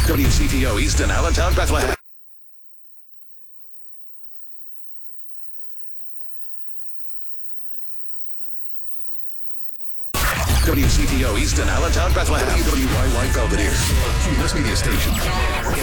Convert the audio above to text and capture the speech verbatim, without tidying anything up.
W C T O Easton, Allentown, Bethlehem. W C T O Easton, Allentown, Bethlehem. W W Y Y Belvedere, Cumulus Media Station.